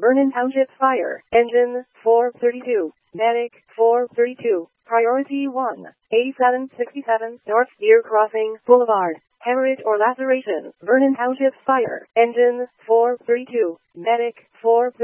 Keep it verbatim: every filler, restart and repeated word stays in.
Vernon Township Fire. Engine four thirty-two. Medic four thirty-two. Priority one. A seven sixty-seven North Deer Crossing Boulevard. Hemorrhage or laceration. Vernon Township Fire. Engine four thirty-two. Medic four thirty-two.